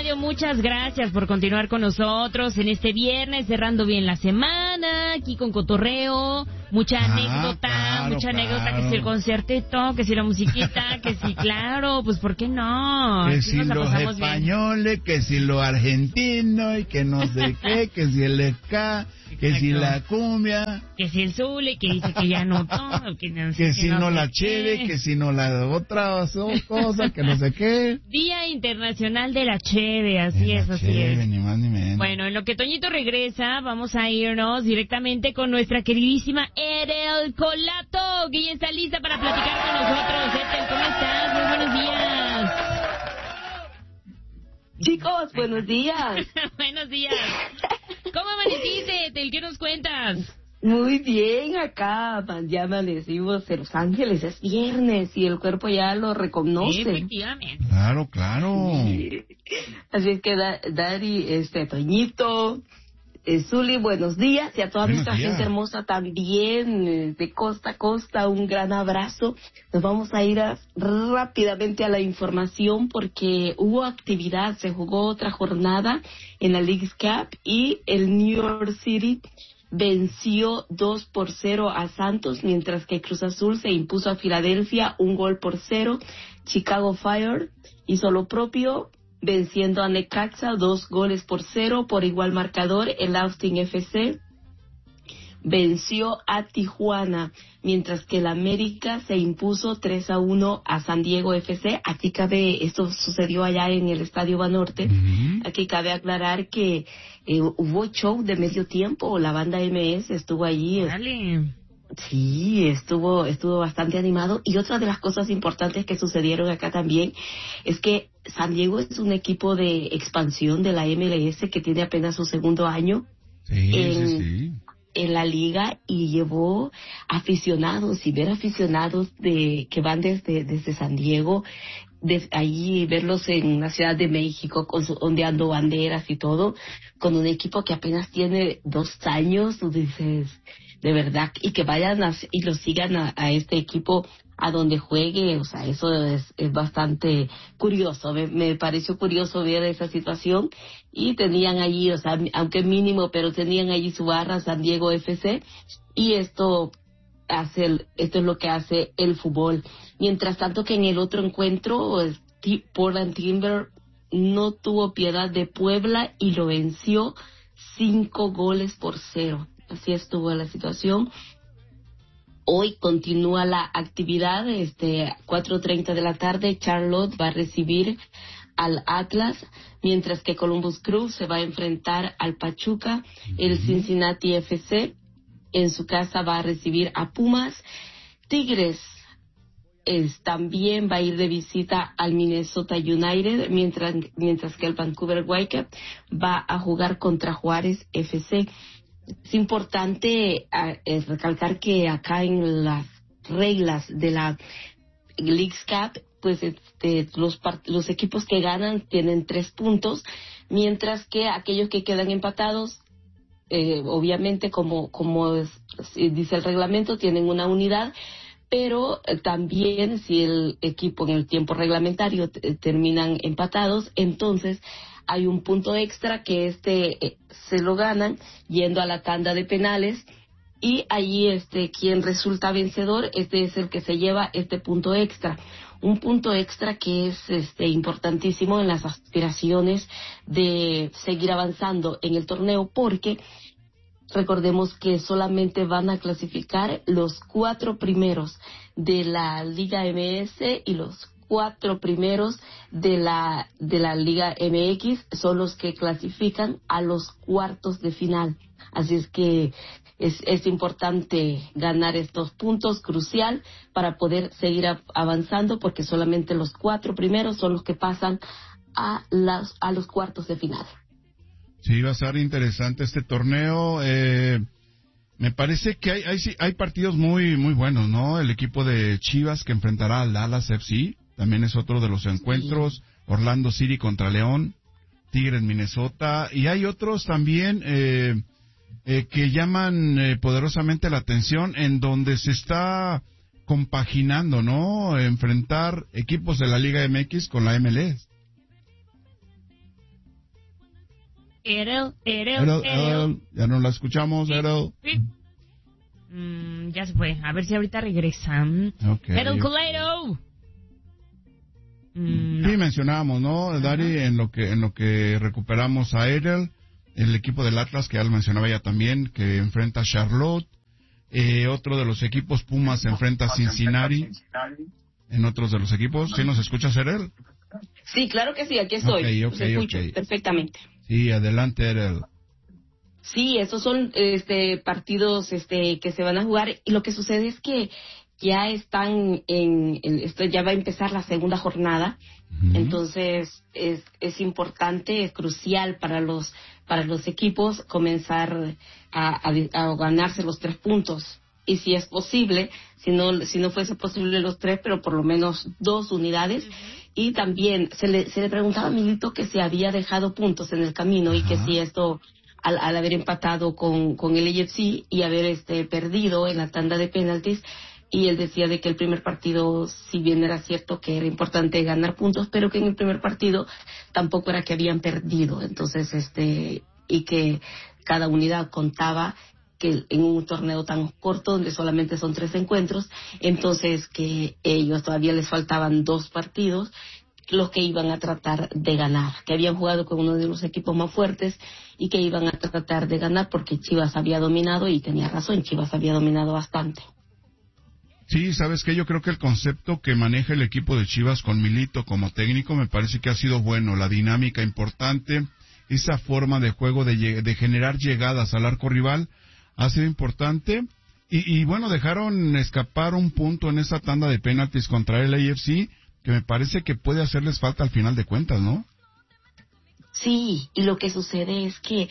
Radio, muchas gracias por continuar con nosotros en este viernes, cerrando bien la semana, aquí con cotorreo, mucha anécdota, que si el concertito, que si la musiquita, que si, claro, pues ¿por qué no? Que Aquí si nos la los pasamos bien. españoles, que si los argentinos, y que no sé qué, que si el ska, que si la cumbia, que si el Zule, que dice que ya no toma, que si no la cheve, que si no la otra cosa, que no sé qué. Día Internacional de la Cheve, así es. Ni más ni menos. Bueno, en lo que Toñito regresa, vamos a irnos directamente con nuestra queridísima Edel Colato, que ya está lista para platicar con nosotros. Edel, ¿cómo estás? Muy buenos días. Chicos, buenos días. Buenos días. ¿Cómo amaneciste, Edel? ¿Qué nos cuentas? Muy bien, acá ya amanecimos en Los Ángeles, es viernes y el cuerpo ya lo reconoce. Efectivamente. Claro. Sí. Así es que Dari, Toñito, Zuli, buenos días, y a toda nuestra gente hermosa también, de costa a costa, un gran abrazo. Nos vamos a ir rápidamente a la información porque hubo actividad, se jugó otra jornada en la Leagues Cup y el New York City venció 2-0 a Santos, mientras que Cruz Azul se impuso a Filadelfia 1-0. Chicago Fire hizo lo propio, venciendo a Necaxa 2-0 por igual marcador. El Austin FC venció a Tijuana, mientras que el América se impuso 3-1 a San Diego FC. Aquí esto sucedió allá en el Estadio Banorte. Aquí cabe aclarar que hubo show de medio tiempo, la banda MS estuvo allí. Dale. Sí, estuvo bastante animado. Y otra de las cosas importantes que sucedieron acá también es que San Diego es un equipo de expansión de la MLS que tiene apenas su segundo año en la liga, y llevó aficionados, y ver aficionados que van desde San Diego, allí verlos en la Ciudad de México ondeando banderas y todo, con un equipo que apenas tiene 2 años. Tú dices, de verdad, y que vayan y lo sigan a este equipo a donde juegue, o sea, eso es bastante curioso. Me pareció curioso ver esa situación, y tenían allí, o sea, aunque mínimo, pero tenían allí su barra San Diego FC, y esto es lo que hace el fútbol. Mientras tanto que en el otro encuentro, Portland Timber no tuvo piedad de Puebla y lo venció 5-0. Así estuvo la situación. Hoy continúa la actividad, 4:30 de la tarde, Charlotte va a recibir al Atlas, mientras que Columbus Crew se va a enfrentar al Pachuca. El Cincinnati FC en su casa va a recibir a Pumas. Tigres también va a ir de visita al Minnesota United, mientras que el Vancouver Whitecaps va a jugar contra Juárez FC. Es importante recalcar que acá en las reglas de la Leagues Cup, pues los equipos que ganan tienen 3 puntos, mientras que aquellos que quedan empatados, obviamente como dice el reglamento, tienen 1 unidad, pero también si el equipo en el tiempo reglamentario terminan empatados, entonces hay un punto extra que se lo ganan yendo a la tanda de penales, y allí quien resulta vencedor, es el que se lleva este punto extra. Un punto extra que es importantísimo en las aspiraciones de seguir avanzando en el torneo, porque recordemos que solamente van a clasificar los 4 primeros de la Liga MS, y los 4 primeros de la Liga MX son los que clasifican a los cuartos de final. Así es que es importante ganar estos puntos, crucial para poder seguir avanzando, porque solamente los 4 primeros son los que pasan a los cuartos de final. Sí, va a ser interesante este torneo. Me parece que hay partidos muy muy buenos, ¿no? El equipo de Chivas que enfrentará al Dallas FC también es otro de los encuentros. Sí. Orlando City contra León, Tigres Minnesota, y hay otros también que llaman poderosamente la atención, en donde se está compaginando, ¿no? Enfrentar equipos de la Liga MX con la MLS. Erel. Ya no la escuchamos, Erel. Ya se fue. A ver si ahorita regresan. Okay. Erel Coleto. Sí, mencionábamos, ¿no, Dari? En lo que recuperamos a Erel, el equipo del Atlas, que ya lo mencionaba ya también, que enfrenta a Charlotte. Otro de los equipos, Pumas, se enfrenta a Cincinnati. En otros de los equipos, ¿sí nos escuchas, Erel? Sí, claro que sí, aquí estoy. Los escucho perfectamente. Sí, adelante, Erel. Sí, esos son partidos que se van a jugar, y lo que sucede es que ya están ya va a empezar la segunda jornada. Entonces es importante, es crucial para los equipos comenzar a ganarse los 3 puntos, y si es posible, si no fuese posible los 3, pero por lo menos 2 unidades. Y también se le preguntaba a Milito que si había dejado puntos en el camino. Y que si esto, al haber empatado con el AFC y haber perdido en la tanda de penaltis, y él decía de que el primer partido, si bien era cierto que era importante ganar puntos, pero que en el primer partido tampoco era que habían perdido. Entonces, y que cada unidad contaba, que en un torneo tan corto donde solamente son 3 encuentros, entonces que ellos todavía les faltaban 2 partidos los que iban a tratar de ganar, que habían jugado con uno de los equipos más fuertes y que iban a tratar de ganar, porque Chivas había dominado, y tenía razón, Chivas había dominado bastante. Sí, ¿sabes qué? Yo creo que el concepto que maneja el equipo de Chivas con Milito como técnico me parece que ha sido bueno, la dinámica importante, esa forma de juego de generar llegadas al arco rival ha sido importante, y bueno, dejaron escapar un punto en esa tanda de penaltis contra el AFC, que me parece que puede hacerles falta al final de cuentas, ¿no? Sí, y lo que sucede es que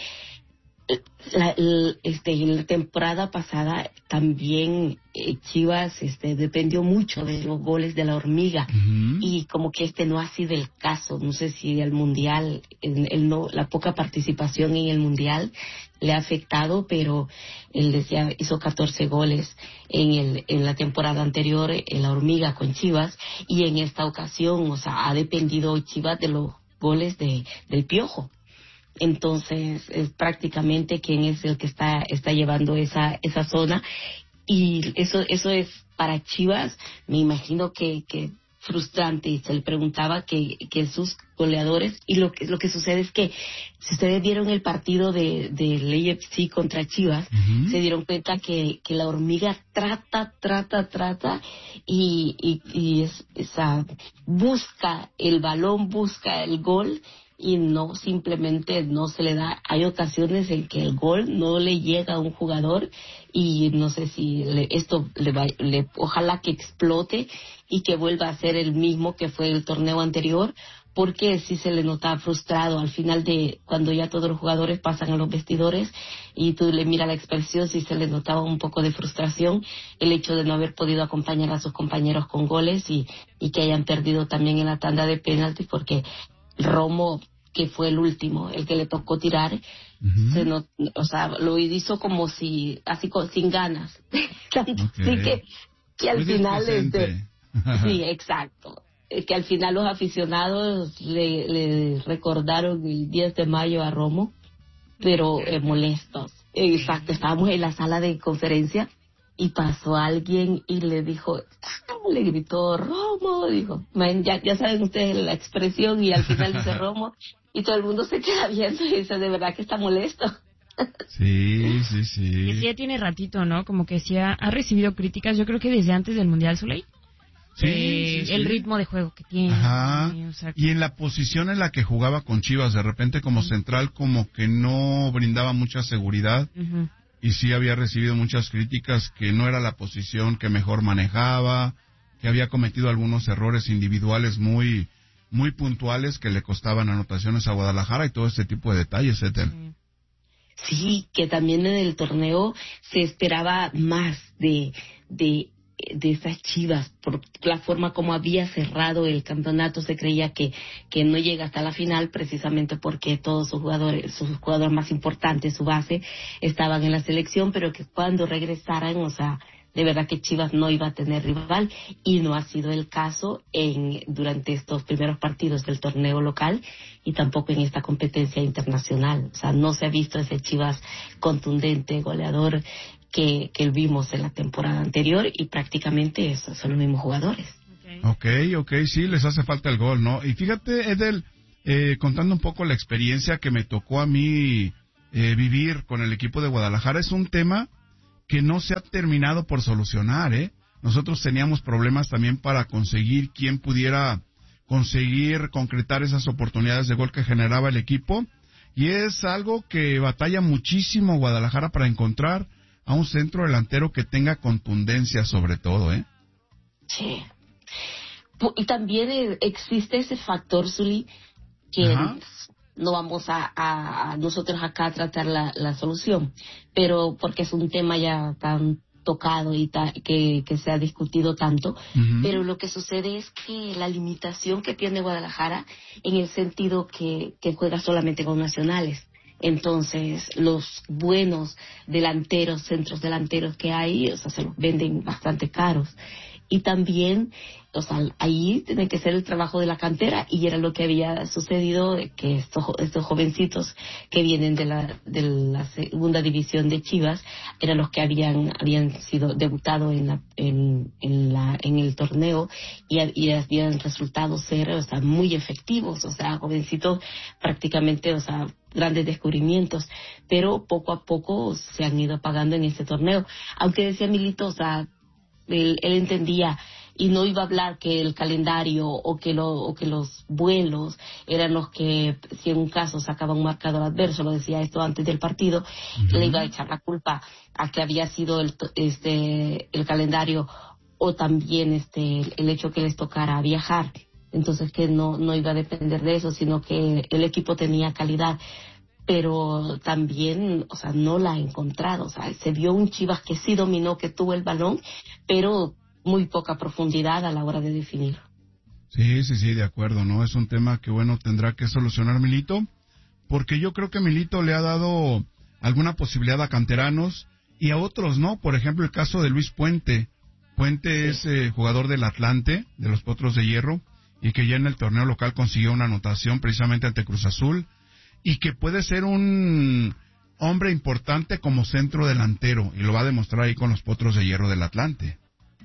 en la temporada pasada también Chivas dependió mucho de los goles de la Hormiga, y como que no ha sido el caso. No sé si el mundial, la poca participación en el mundial le ha afectado, pero él decía, hizo 14 goles en la temporada anterior en la Hormiga con Chivas, y en esta ocasión, ha dependido Chivas de los goles del Piojo. Entonces es prácticamente quien es el que está llevando esa zona, y eso es para Chivas, me imagino que frustrante. Y se le preguntaba que sus goleadores, y lo que sucede es que si ustedes vieron el partido del AFC contra Chivas, se dieron cuenta que la Hormiga trata y busca el balón, busca el gol, y no, simplemente no se le da. Hay ocasiones en que el gol no le llega a un jugador, y no sé si ojalá que explote y que vuelva a ser el mismo que fue el torneo anterior, porque sí se le notaba frustrado al final, cuando ya todos los jugadores pasan a los vestidores, y tú le miras la expresión, sí se le notaba un poco de frustración, el hecho de no haber podido acompañar a sus compañeros con goles, y que hayan perdido también en la tanda de penaltis, porque Romo, que fue el último, el que le tocó tirar, lo hizo como si, así sin ganas. Así que al final sí, exacto. Que al final los aficionados le recordaron el 10 de mayo a Romo, pero molestos. Exacto, estábamos en la sala de conferencia y pasó alguien y le dijo, le gritó Romo, dijo, ya saben ustedes la expresión, y al final dice Romo, y todo el mundo se queda viendo y dice, de verdad que está molesto. Sí. Y sí, ya tiene ratito, ¿no? Como que sí ha recibido críticas, yo creo que desde antes del Mundial, Zuley. Sí. El ritmo de juego que tiene. Ajá. Y en la posición en la que jugaba con Chivas, de repente como central, como que no brindaba mucha seguridad. Y sí había recibido muchas críticas, que no era la posición que mejor manejaba, que había cometido algunos errores individuales muy puntuales que le costaban anotaciones a Guadalajara, y todo este tipo de detalles, etcétera. Sí, que también en el torneo se esperaba más de esas Chivas, por la forma como había cerrado el campeonato. Se creía que no llega hasta la final, precisamente porque todos sus jugadores más importantes, su base, estaban en la selección, pero que cuando regresaran, de verdad que Chivas no iba a tener rival, y no ha sido el caso durante estos primeros partidos del torneo local y tampoco en esta competencia internacional. O sea, no se ha visto ese Chivas contundente, goleador que vimos en la temporada anterior, y prácticamente esos son los mismos jugadores. Okay, sí, les hace falta el gol, ¿no? Y fíjate, Edel, contando un poco la experiencia que me tocó a mí vivir con el equipo de Guadalajara, es un tema que no se ha terminado por solucionar, ¿eh? Nosotros teníamos problemas también para conseguir quién pudiera conseguir concretar esas oportunidades de gol que generaba el equipo, y es algo que batalla muchísimo Guadalajara para encontrar a un centro delantero que tenga contundencia sobre todo, ¿eh? Sí. Y también existe ese factor, Zuli, que no vamos a nosotros acá a tratar la solución, pero porque es un tema ya tan tocado y que se ha discutido tanto, pero lo que sucede es que la limitación que tiene Guadalajara en el sentido que juega solamente con nacionales. Entonces, los buenos delanteros, centros delanteros que hay, o sea, se los venden bastante caros. Y también, o sea, ahí tiene que ser el trabajo de la cantera, y era lo que había sucedido, que estos jovencitos que vienen de la segunda división de Chivas eran los que habían sido debutados en el torneo, y habían resultado ser, o sea, muy efectivos, o sea, jovencitos prácticamente, o sea, grandes descubrimientos, pero poco a poco se han ido apagando en este torneo. Aunque decía Milito, o sea, él entendía y no iba a hablar que el calendario o que los vuelos eran los que, si en un caso sacaban un marcador adverso, lo decía esto antes del partido, le iba a echar la culpa a que había sido el calendario, o también el hecho que les tocara viajar. Entonces que no iba a depender de eso, sino que el equipo tenía calidad, pero también, o sea, no la ha encontrado. O sea, se vio un Chivas que sí dominó, que tuvo el balón, pero muy poca profundidad a la hora de definir. Sí, de acuerdo, ¿no? Es un tema que, bueno, tendrá que solucionar Milito, porque yo creo que Milito le ha dado alguna posibilidad a canteranos y a otros, ¿no? Por ejemplo, el caso de Luis Puente. Puente es jugador del Atlante, de los Potros de Hierro, y que ya en el torneo local consiguió una anotación precisamente ante Cruz Azul, y que puede ser un hombre importante como centro delantero, y lo va a demostrar ahí con los Potros de Hierro del Atlante.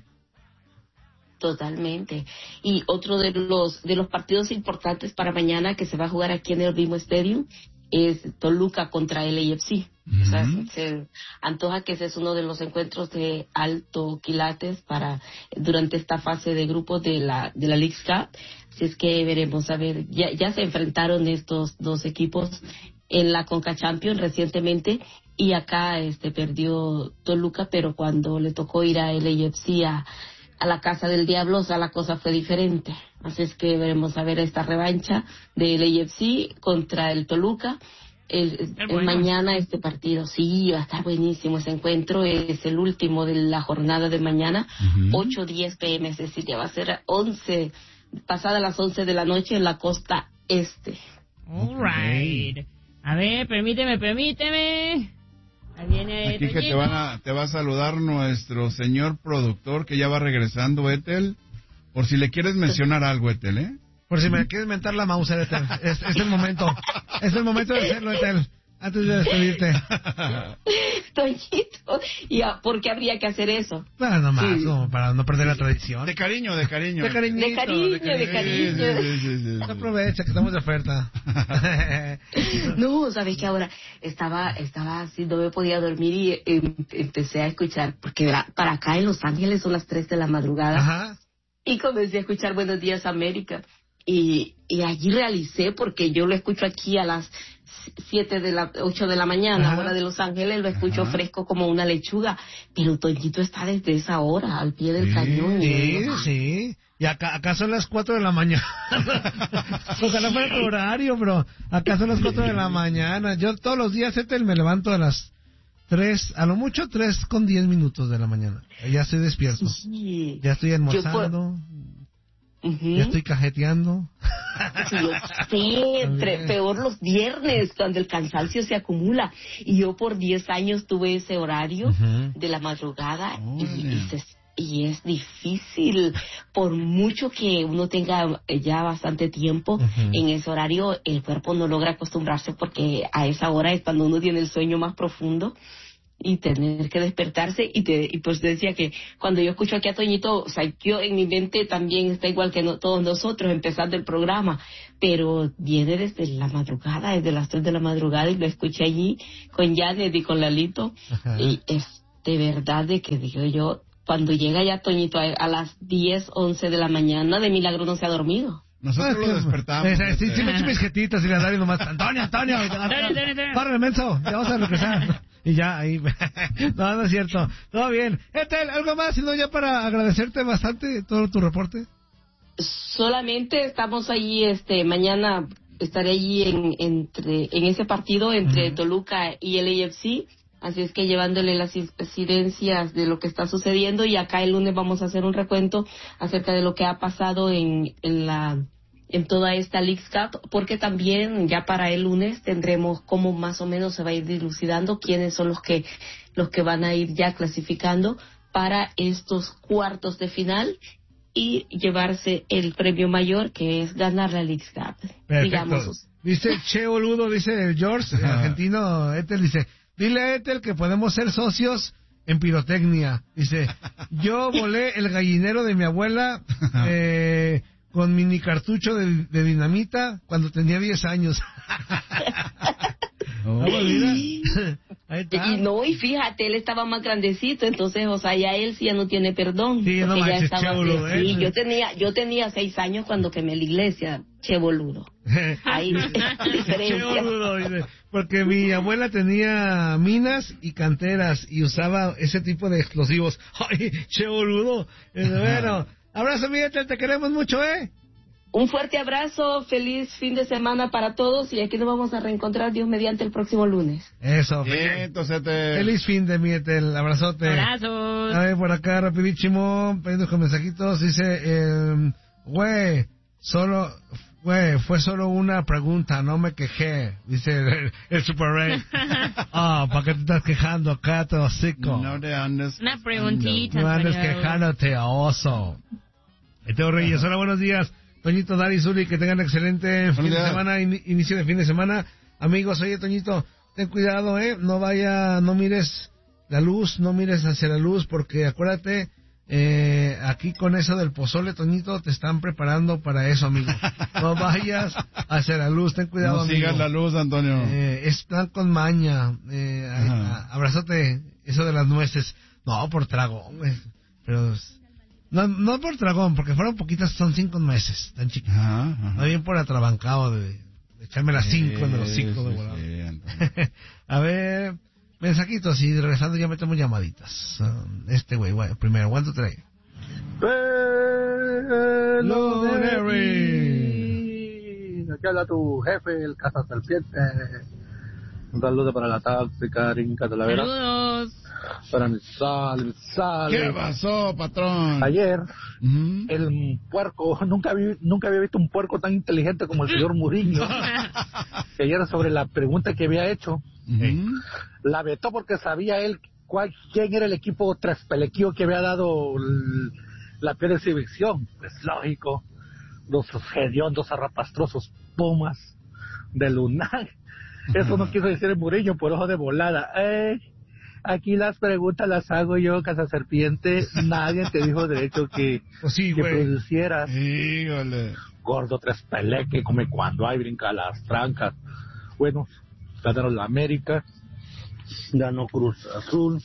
Totalmente. Y otro de los partidos importantes para mañana, que se va a jugar aquí en el mismo estadio, es Toluca contra el LAFC. O sea, se antoja que ese es uno de los encuentros de alto quilates durante esta fase de grupos de la League Cup. Así es que veremos, a ver, ya se enfrentaron estos dos equipos en la Conca Champions recientemente, y acá perdió Toluca, pero cuando le tocó ir a LAFC a la Casa del Diablo, o sea, la cosa fue diferente. Así es que veremos a ver esta revancha de LAFC contra el Toluca. Mañana este partido, sí, va a estar buenísimo ese encuentro, es el último de la jornada de mañana, 8:10 p.m, es decir, ya va a ser pasada las 11 de la noche en la costa este. All right. A ver, permíteme. Ahí viene aquí que te va a saludar nuestro señor productor, que ya va regresando, Ethel, por si le quieres mencionar algo, Ethel, ¿eh? Por si me quieres mentar la Mauser, Ethel. Es el momento. Es el momento de hacerlo, Ethel. Antes de despedirte. Toñito, ¿por qué habría que hacer eso? Para nomás, como para no perder la tradición. De cariño. De cariño. Sí. Aprovecha que estamos de oferta. No, sabes que ahora estaba así, no me podía dormir, y empecé a escuchar, porque para acá en Los Ángeles son las 3 de la madrugada. Ajá. Y comencé a escuchar Buenos Días América. Y allí realicé, porque yo lo escucho aquí a las 8 de la mañana, hora de Los Ángeles, lo escucho fresco como una lechuga, pero Toñito está desde esa hora al pie del cañón. Sí. Y acá son las 4 de la mañana. Ojalá fuera tu horario, bro. Acá son las 4 de la mañana. Yo todos los días, me levanto a las 3, a lo mucho 3:10 de la mañana. Ya estoy despierto. Sí. Ya estoy almorzando. Ya estoy cajeteando. Sí, yo sé, peor los viernes, cuando el cansancio se acumula. Y yo por 10 años tuve ese horario de la madrugada y es difícil. Por mucho que uno tenga ya bastante tiempo en ese horario, el cuerpo no logra acostumbrarse, porque a esa hora es cuando uno tiene el sueño más profundo. Y tener que despertarse, y pues decía que cuando yo escucho aquí a Toñito, o sea, yo en mi mente también está igual que todos nosotros empezando el programa, pero viene desde la madrugada, desde las 3 de la madrugada, y lo escuché allí con Janet y con Lalito. Y es de verdad de que digo yo, cuando llega ya Toñito a las 10, 11 de la mañana, de milagro no se ha dormido. Nosotros lo despertamos. Sí, me eché mis jetitas y le daré nomás. Antonio. Párale, menso, ya vamos a regresar. Y ya, ahí. No es cierto. Todo bien. Ethel, ¿algo más? Sino ya para agradecerte bastante todo tu reporte. Solamente estamos allí, mañana estaré allí en ese partido entre Toluca y el AFC. Así es que llevándole las incidencias de lo que está sucediendo, y acá el lunes vamos a hacer un recuento acerca de lo que ha pasado en toda esta Leagues Cup, porque también ya para el lunes tendremos cómo más o menos se va a ir dilucidando quiénes son los que van a ir ya clasificando para estos cuartos de final y llevarse el premio mayor, que es ganar la Leagues Cup. Digamos. Dice Che Boludo, dice el George, el argentino. Ethel dice: dile a Ethel que podemos ser socios en pirotecnia. Dice: yo volé el gallinero de mi abuela con mini cartucho de dinamita cuando tenía 10 años. Ahí está. Y fíjate, él estaba más grandecito, entonces, o sea, ya él sí ya no tiene perdón. Sí, no manches, ya estaba, Boludo, sí, yo tenía 6 años cuando quemé la iglesia, Che Boludo. Ahí diferencia. Boludo, porque mi abuela tenía minas y canteras y usaba ese tipo de explosivos. Ay, Che Boludo. Bueno, abrazo, mi Ethel, te queremos mucho, Un fuerte abrazo, feliz fin de semana para todos, y aquí nos vamos a reencontrar, Dios mediante, el próximo lunes. Eso, entonces feliz fin de mi Ethel, abrazote. Abrazos. A ver, por acá, rapidísimo, pediendo con mensajitos, dice, fue solo una pregunta, no me quejé, dice el Super Rey. ¿Para qué te estás quejando acá, te hocico? No te andes. Una preguntita. No andes quejándote, oso. Teo Reyes, hola, buenos días. Toñito, Dari, Zuli, que tengan excelente fin de semana, inicio de fin de semana. Amigos, oye, Toñito, ten cuidado, no mires la luz, no mires hacia la luz, porque acuérdate, aquí con eso del pozole, Toñito, te están preparando para eso, amigo. No vayas hacia la luz, ten cuidado, no amigo. sigas la luz, Antonio. Están con maña. Abrázate eso de las nueces. No, por tragón, güey. Pero... No por dragón, porque fueron poquitas, son 5 nueces, tan chiquitas. No bien por atrabancado de echarme las 5 en los 5 de volado. A ver, mensajitos, y regresando ya metemos llamaditas. Primero, ¿cuánto trae? Aquí habla tu jefe, el cazaserpiente. Un saludo para la táctica, Rinca de la Vera. Saludos. Para mi sal. ¿Qué pasó, patrón? Ayer, el puerco, nunca había visto un puerco tan inteligente como el señor Mourinho. Que ayer, sobre la pregunta que había hecho, la vetó porque sabía él quién era el equipo traspelequío que había dado la peor exhibición. Pues lógico, los hediondos zarrapastrosos Pumas de Lunar. Eso no quiso decir el Mourinho por ojo de volada. Aquí las preguntas las hago yo, cazaserpiente. Nadie te dijo derecho que producieras. Híjole. Gordo traspeleque, come cuando hay, brinca las trancas. Bueno, ganaron la América, ganó Cruz Azul.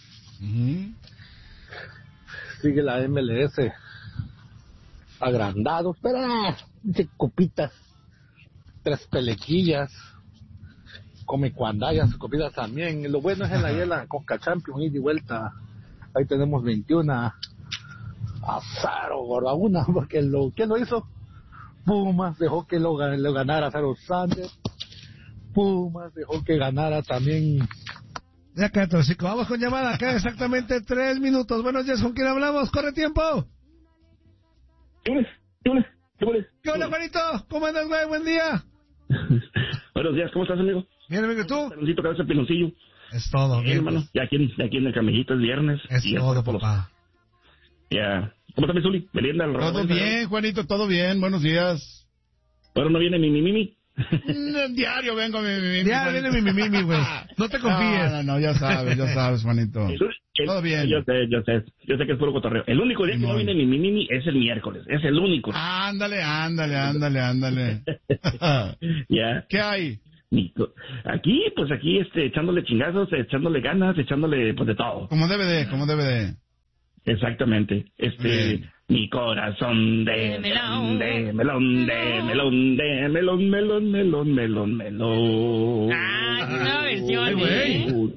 Sigue la MLS agrandado. Espera, copitas, traspelequillas. Come cuando haya sus copidas también. Lo bueno es en la Conca Champions, ida y vuelta. Ahí tenemos 21 a 0, gorda, una, porque ¿quién lo hizo? Pumas dejó que lo ganara Cero Sanders. Pumas dejó que ganara también. Ya cállate, chico. Vamos con llamada acá, exactamente 3 minutos. Buenos días, ¿con quién hablamos? ¡Corre tiempo! ¿Qué onda, Juanito? ¿Cómo andas, güey? Buen día. Buenos días, ¿cómo estás, amigo? Bien, amigo, ¿y tú? Necesito cabeza de piloncillo. Es todo, bien. Hermano, ya aquí en el camellito es viernes. Es todo, papá. Ya. ¿Cómo está mi Zuli? ¿Merienda? Todo bien, Juanito, todo bien. Buenos días. ¿Ahora no viene mi Mimi? Diario vengo mi. Diario viene mi, güey. No te confíes. No, ya sabes, Juanito. Todo bien. Yo sé que es puro cotorreo. El único día que no viene mi Mimi es el miércoles. Es el único. Ándale. Ya. ¿Qué hay? Aquí, echándole chingazos, echándole ganas, echándole, pues, de todo. Como debe de. Exactamente. Mi corazón de melón. Ah, es una versión. Ay, güey.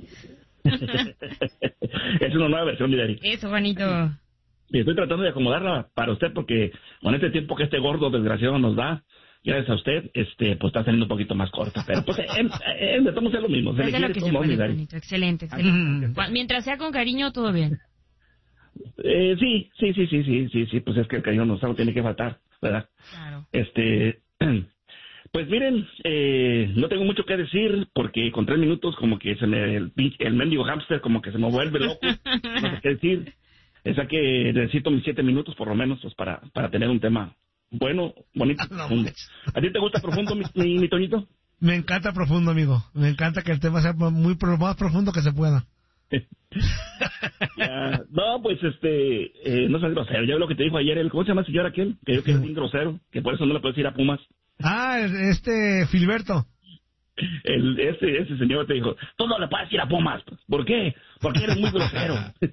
Es una nueva versión, mi Daddy. Eso, Juanito. Y estoy tratando de acomodarla para usted porque con este tiempo que este gordo desgraciado nos da, gracias a usted, pues está saliendo un poquito más corta. Pero pues, de todos es lo mismo. Se le quiere que todo, se puede, mi Daddy. Juanito. Excelente. Mientras sea con cariño, todo bien. Sí, pues es que el cariño no tiene que faltar, ¿verdad? Claro. Pues miren, no tengo mucho que decir porque con 3 minutos como que el mendigo hámster como que se me vuelve loco, no sé qué decir. Es que necesito mis 7 minutos por lo menos pues, para tener un tema bueno, bonito, profundo. ¿A ti te gusta profundo, mi Toñito? Me encanta profundo, amigo. Me encanta que el tema sea más profundo que se pueda. Ya, no, pues no seas grosero. Ya lo que te dijo ayer, ¿cómo se llama el señor aquel? Que yo que es un grosero, que por eso no le puedes ir a Pumas. Filberto. Ese señor te dijo, tú no le puedes ir a Pumas. ¿Por qué? Porque eres muy grosero.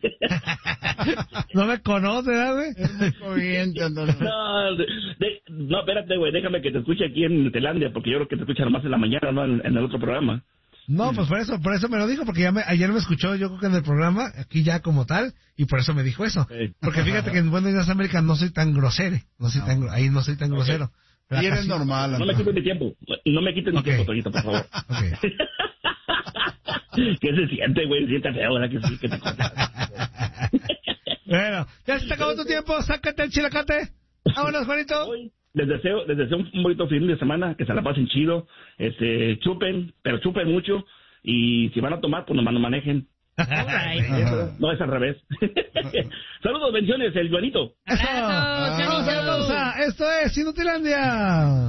No me conoce, güey. Es muy corriente, No, espérate, güey, déjame que te escuche aquí en Telandia, porque yo creo que te escuchan más en la mañana, ¿no? En el otro programa. No, pues por eso me lo dijo, porque ayer me escuchó, yo creo que en el programa, aquí ya como tal, y por eso me dijo eso. Porque fíjate que en Buenos Días América no soy tan grosero, ahí no soy tan grosero. Y eres normal. No me quiten mi tiempo, tiempo, Toñito, por favor. ¿Qué se siente, güey? Se siente feo, ¿verdad? Que sí, que te cuentas. Bueno, ya se te acabó tu tiempo, sácate el chilacate. Vámonos, Juanito. Les deseo un bonito fin de semana, que se la pasen chido, chupen, pero chupen mucho, y si van a tomar, pues nomás no manejen. No, es al revés. Saludos, bendiciones, el Juanito. Abrazo, Esto es Inutilandia.